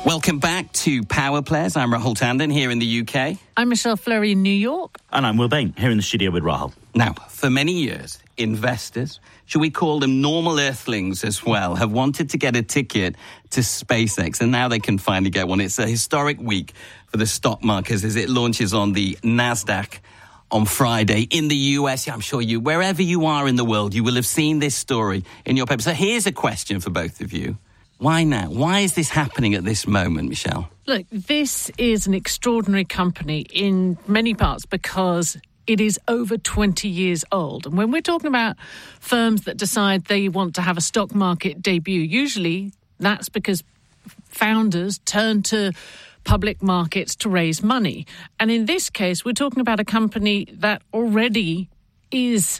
Welcome back to Power Players. I'm Rahul Tandon here in the UK. I'm Michelle Fleury in New York. And I'm Will Bain here in the studio with Rahul. Now, for many years, investors, should we call them normal earthlings as well, have wanted to get a ticket to SpaceX, and now they can finally get one. It's a historic week for the stock markets as it launches on the NASDAQ on Friday in the US. Yeah, I'm sure wherever you are in the world, you will have seen this story in your paper. So here's a question for both of you. Why now? Why is this happening at this moment, Michelle? Look, this is an extraordinary company in many parts because it is over 20 years old. And when we're talking about firms that decide they want to have a stock market debut, usually that's because founders turn to public markets to raise money. And in this case, we're talking about a company that already is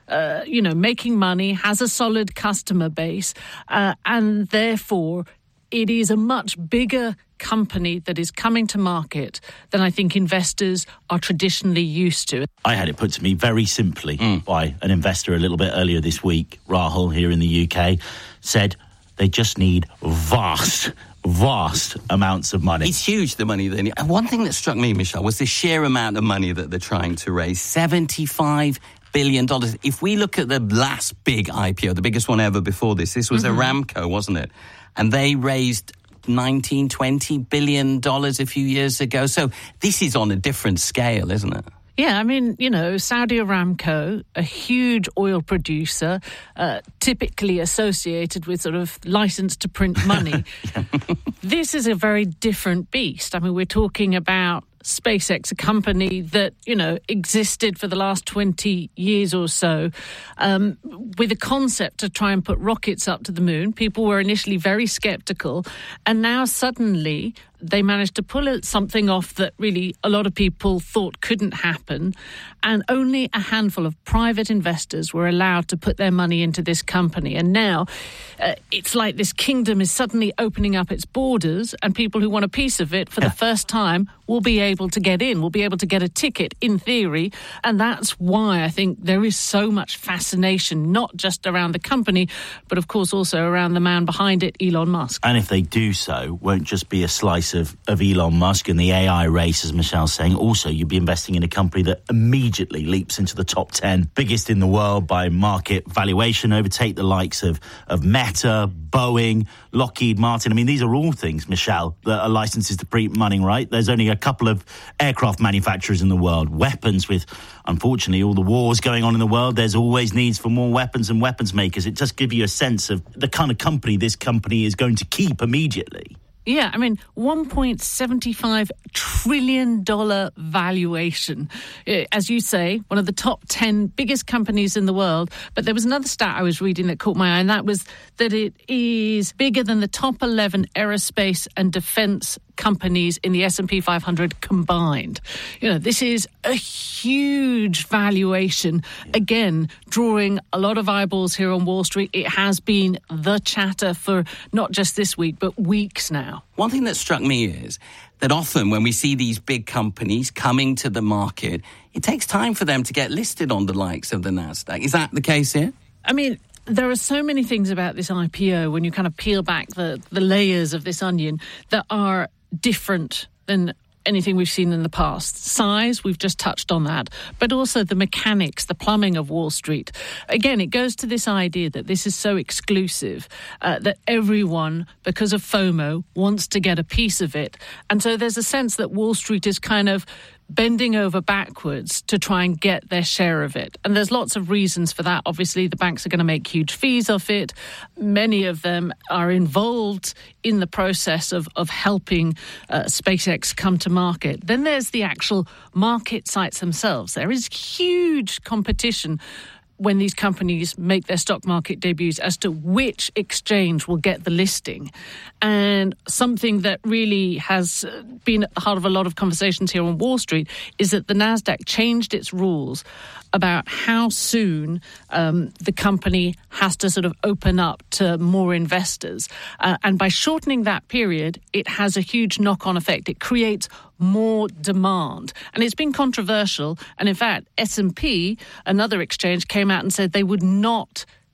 making money, has a solid customer base, and therefore it is a much bigger company that is coming to market than I think investors are traditionally used to. I had it put to me very simply by an investor a little bit earlier this week, Rahul, here in the UK, said they just need vast amounts of money. It's huge, the money they need. And one thing that struck me, Michelle, was the sheer amount of money that they're trying to raise. $75 billion. If we look at the last big IPO, the biggest one ever before this was Aramco, wasn't it? And they raised $19-20 billion a few years ago. So this is on a different scale, isn't it? Yeah, I mean, Saudi Aramco, a huge oil producer, typically associated with sort of license to print money. This is a very different beast. I mean, we're talking about SpaceX, a company that, existed for the last 20 years or so, with a concept to try and put rockets up to the moon. People were initially very skeptical, and now suddenly they managed to pull something off that really a lot of people thought couldn't happen, and only a handful of private investors were allowed to put their money into this company. And now it's like this kingdom is suddenly opening up its borders, and people who want a piece of it for the first time will be able to get in, will be able to get a ticket in theory. And that's why I think there is so much fascination, not just around the company, but of course also around the man behind it, Elon Musk. And if they do so, won't just be a slice of Elon Musk and the AI race, as Michelle's saying. Also, you'd be investing in a company that immediately leaps into the top 10 biggest in the world by market valuation, overtake the likes of Meta, Boeing, Lockheed Martin. I mean, these are all things, Michelle, that are licenses to print money, right? There's only a couple of aircraft manufacturers in the world. Weapons, with, unfortunately, all the wars going on in the world, there's always needs for more weapons and weapons makers. It just gives you a sense of the kind of company this company is going to keep immediately. Yeah, I mean, $1.75 trillion valuation. As you say, one of the top 10 biggest companies in the world. But there was another stat I was reading that caught my eye, and that was that it is bigger than the top 11 aerospace and defense companies in the S&P 500 combined. This is a huge valuation. Again, drawing a lot of eyeballs here on Wall Street. It has been the chatter for not just this week, but weeks now. One thing that struck me is that often when we see these big companies coming to the market, it takes time for them to get listed on the likes of the NASDAQ. Is that the case here? I mean, there are so many things about this IPO when you kind of peel back the layers of this onion that are different than anything we've seen in the past. Size, we've just touched on that, but also the mechanics, the plumbing of Wall Street. Again, it goes to this idea that this is so exclusive that everyone, because of FOMO, wants to get a piece of it. And so there's a sense that Wall Street is kind of bending over backwards to try and get their share of it. And there's lots of reasons for that. Obviously, the banks are going to make huge fees off it. Many of them are involved in the process of helping SpaceX come to market. Then there's the actual market sites themselves. There is huge competition when these companies make their stock market debuts as to which exchange will get the listing. And something that really has been at the heart of a lot of conversations here on Wall Street is that the NASDAQ changed its rules about how soon the company has to sort of open up to more investors. And by shortening that period, it has a huge knock-on effect. It creates more demand. And it's been controversial. And in fact, S&P, another exchange, came out and said they would not